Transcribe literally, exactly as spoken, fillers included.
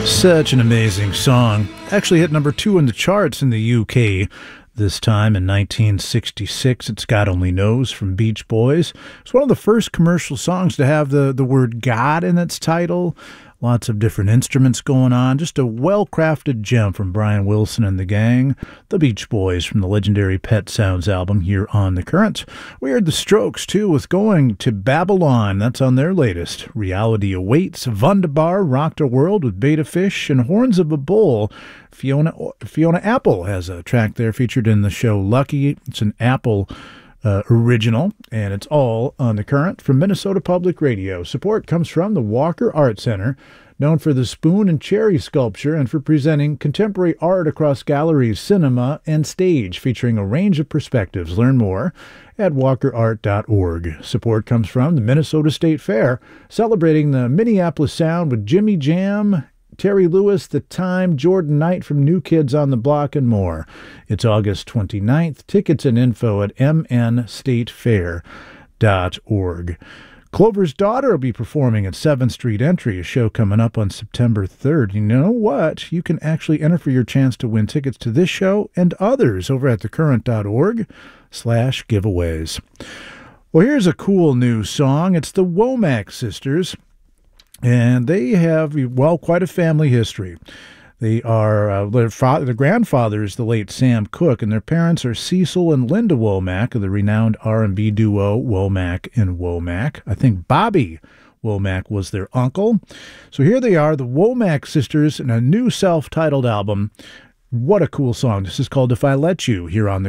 Such an amazing song. Actually hit number two in the charts in the U K this time in nineteen sixty-six. It's God Only Knows from Beach Boys. It's one of the first commercial songs to have the, the word God in its title. Lots of different instruments going on. Just a well-crafted gem from Brian Wilson and the gang. The Beach Boys from the legendary Pet Sounds album here on The Current. We heard the Strokes, too, with Going to Babylon. That's on their latest. Reality Awaits. Wunderbar rocked a world with Beta Fish and Horns of a Bull. Fiona, Fiona Apple has a track there featured in the show Lucky. It's an Apple Uh, original, and it's all on The Current from Minnesota Public Radio. Support comes from the Walker Art Center, known for the spoon and cherry sculpture and for presenting contemporary art across galleries, cinema, and stage, featuring a range of perspectives. Learn more at walker art dot org. Support comes from the Minnesota State Fair, celebrating the Minneapolis sound with Jimmy Jam, Terry Lewis, The Time, Jordan Knight from New Kids on the Block, and more. It's August twenty-ninth. Tickets and info at m n state fair dot org. Clover's Daughter will be performing at seventh Street Entry, a show coming up on September third. You know what? You can actually enter for your chance to win tickets to this show and others over at thecurrent.org slash giveaways. Well, here's a cool new song. It's the Womack Sisters. And they have, well, quite a family history. They are, uh, their, father, their grandfather is the late Sam Cooke, and their parents are Cecil and Linda Womack of the renowned R and B duo Womack and Womack. I think Bobby Womack was their uncle. So here they are, the Womack Sisters, in a new self-titled album. What a cool song. This is called If I Let You, here on the